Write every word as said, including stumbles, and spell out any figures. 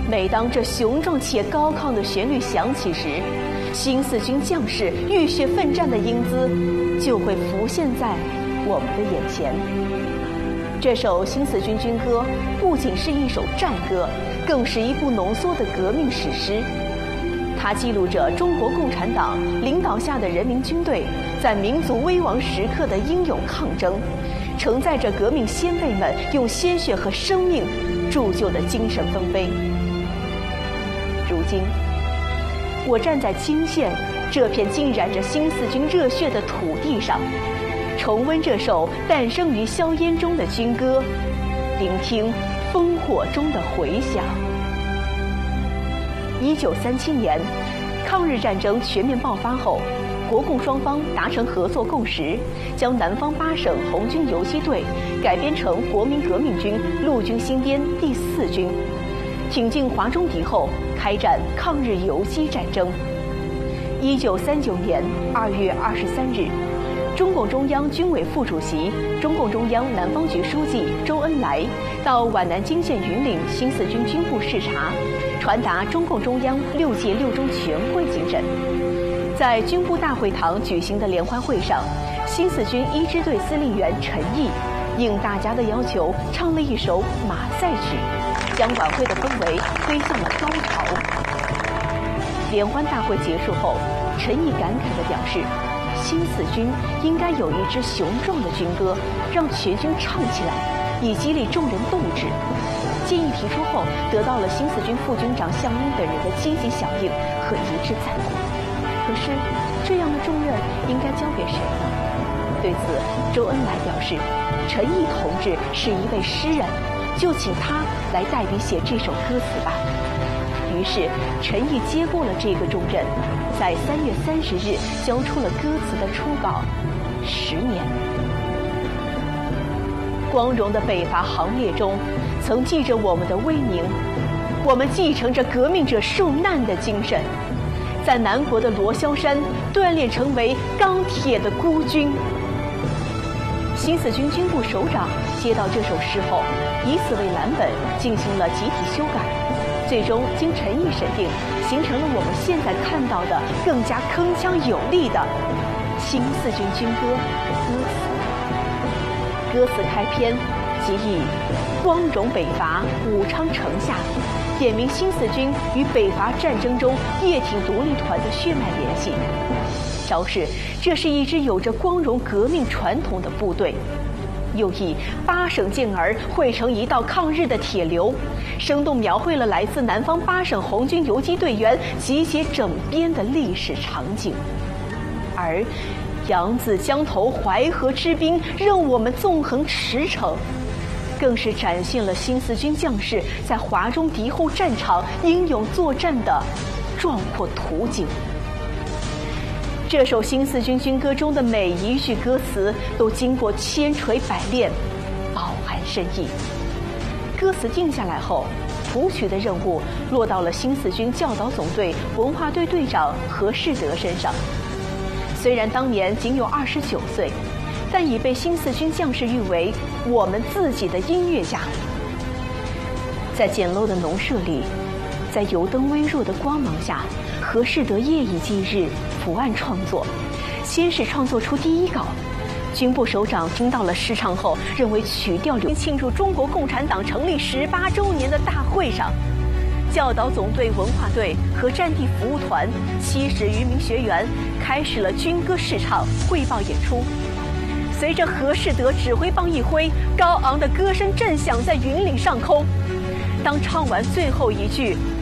每当这雄壮且高亢的旋律响起时，新四军将士浴血奋战的英姿就会浮现在我们的眼前。这首新四军军歌不仅是一首战歌，更是一部浓缩的革命史诗。它记录着中国共产党领导下的人民军队在民族危亡时刻的英勇抗争，承载着革命先辈们用鲜血和生命铸就的精神丰碑。如今，我站在泾县这片浸染着新四军热血的土地上，重温这首诞生于硝烟中的军歌，聆听烽火中的回响。一九三七年，抗日战争全面爆发后，国共双方达成合作共识，将南方八省红军游击队改编成国民革命军陆军新编第四军，挺进华中敌后，开展抗日游击战争。一九三九年二月二十三日，中共中央军委副主席、中共中央南方局书记周恩来到皖南泾县云岭新四军军部视察，传达中共中央六届六中全会精神。在军部大会堂举行的联欢会上，新四军一支队司令员陈毅应大家的要求唱了一首马赛曲，将晚会的氛围推向了高潮。联欢大会结束后，陈毅感慨地表示，新四军应该有一支雄壮的军歌，让全军唱起来，以激励众人斗志。建议提出后，得到了新四军副军长项英等人的积极响应和一致赞同。可是，这样的重任应该交给谁呢？对此，周恩来表示，陈毅同志是一位诗人，就请他来代笔写这首歌词吧。于是，陈毅接过了这个重任，在三月三十日交出了歌词的初稿。十年，光荣的北伐行列中，曾记着我们的威名，我们继承着革命者受难的精神，在南国的罗霄山锻炼成为钢铁的孤军。新四军军部首长接到这首诗后，以此为蓝本进行了集体修改，最终经陈毅审定，形成了我们现在看到的更加铿锵有力的新四军军歌歌词。歌词开篇即以光荣北伐，武昌城下，点明新四军与北伐战争中叶挺独立团的血脉联系，昭示这是一支有着光荣革命传统的部队。又以八省健儿汇成一道抗日的铁流，生动描绘了来自南方八省红军游击队员集结整编的历史场景。而扬子江头淮河之滨，任我们纵横驰骋，更是展现了新四军将士在华中敌后战场英勇作战的壮阔图景。这首新四军军歌中的每一句歌词都经过千锤百炼，饱含深意。歌词定下来后，谱曲的任务落到了新四军教导总队文化队队长何世德身上。虽然当年仅有二十九岁，但已被新四军将士誉为我们自己的音乐家。在简陋的农舍里，在油灯微弱的光芒下，何世德夜以继日伏案创作。先是创作出第一稿，军部首长听到了诗唱后，认为曲调流。庆祝中国共产党成立十八周年的大会上，教导总队文化队和战地服务团七十余名学员开始了军歌试唱汇报演出。随着何世德指挥棒一挥，高昂的歌声震响在云岭上空。当唱完最后一句